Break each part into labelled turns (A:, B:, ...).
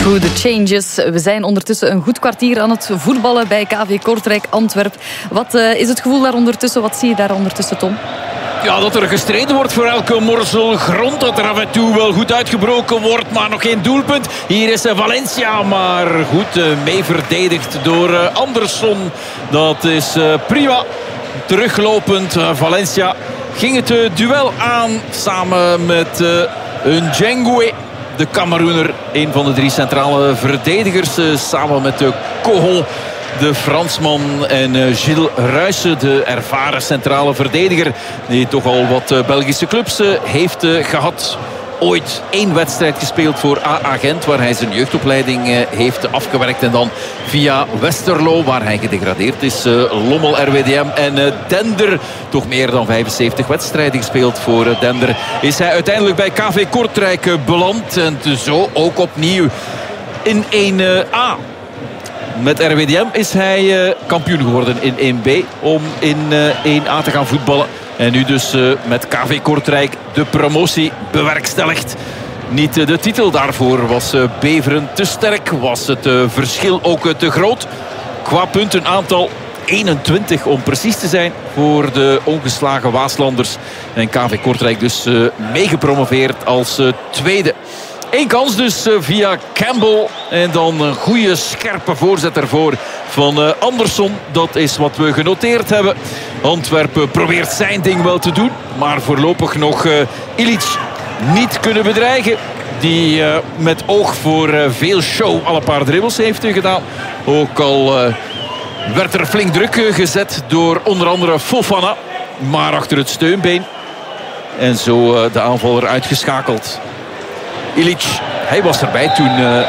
A: Goed, de changes. We zijn ondertussen een goed kwartier aan het voetballen bij KV Kortrijk Antwerp. Wat is het gevoel daar ondertussen? Wat zie je daar ondertussen, Tom?
B: Ja, dat er gestreden wordt voor elke morsel grond. Dat er af en toe wel goed uitgebroken wordt, maar nog geen doelpunt. Hier is Valencia, maar goed mee verdedigd door Andersson. Dat is prima. Teruglopend Valencia ging het duel aan samen met Njengwe. De Cameroener, een van de 3 centrale verdedigers. Samen met Cohon, de Fransman, en Gilles Ruijsen, de ervaren centrale verdediger. Die toch al wat Belgische clubs heeft gehad. Ooit 1 wedstrijd gespeeld voor AA Gent, waar hij zijn jeugdopleiding heeft afgewerkt. En dan via Westerlo, waar hij gedegradeerd is. Lommel, RWDM en Dender. Toch meer dan 75 wedstrijden gespeeld voor Dender. Is hij uiteindelijk bij KV Kortrijk beland. En zo ook opnieuw in 1A. Met RWDM is hij kampioen geworden in 1B. Om in 1A te gaan voetballen. En nu dus met KV Kortrijk de promotie bewerkstelligd. Niet de titel daarvoor. Was Beveren te sterk. Was het verschil ook te groot. Qua puntenaantal 21 om precies te zijn voor de ongeslagen Waaslanders. En KV Kortrijk dus meegepromoveerd als tweede. 1 kans dus via Campbell. En dan een goede scherpe voorzet ervoor van Andersson. Dat is wat we genoteerd hebben. Antwerpen probeert zijn ding wel te doen. Maar voorlopig nog Ilic niet kunnen bedreigen. Die met oog voor veel show al een paar dribbles heeft gedaan. Ook al werd er flink druk gezet door onder andere Fofana. Maar achter het steunbeen. En zo de aanvaller uitgeschakeld. Ilic, hij was erbij toen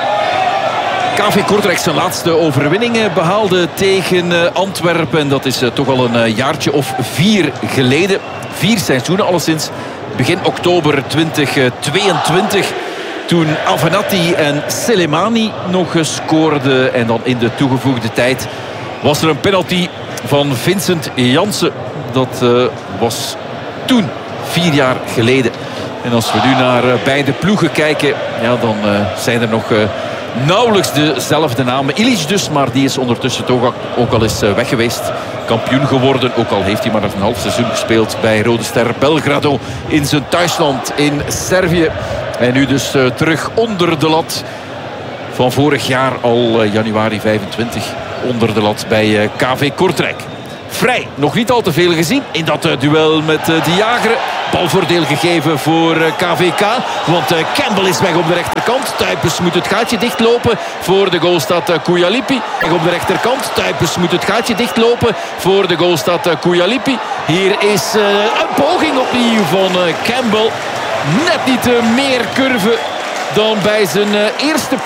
B: KV Kortrijk zijn laatste overwinning behaalde tegen Antwerpen. En dat is toch al een jaartje of 4 geleden. 4 seizoenen alleszins. Begin oktober 2022. Toen Avenatti en Selemani nog scoorden. En dan in de toegevoegde tijd was er een penalty van Vincent Jansen. Dat was toen 4 jaar geleden. En als we nu naar beide ploegen kijken, ja, dan zijn er nog nauwelijks dezelfde namen. Ilic dus, maar die is ondertussen toch ook al eens weg geweest. Kampioen geworden, ook al heeft hij maar een half seizoen gespeeld bij Rode Ster Belgrado in zijn thuisland in Servië. En nu dus terug onder de lat van vorig jaar, al januari 25, onder de lat bij KV Kortrijk. Vrij, nog niet al te veel gezien in dat duel met de Jageren. Balvoordeel gegeven voor KVK. Want Campbell is weg op de rechterkant. Tuypes moet het gaatje dichtlopen. Voor de goal staat Koulibaly. Weg op de rechterkant. Tuypes moet het gaatje dichtlopen. Voor de goal staat Koulibaly. Hier is een poging opnieuw van Campbell. Net niet meer curve dan bij zijn eerste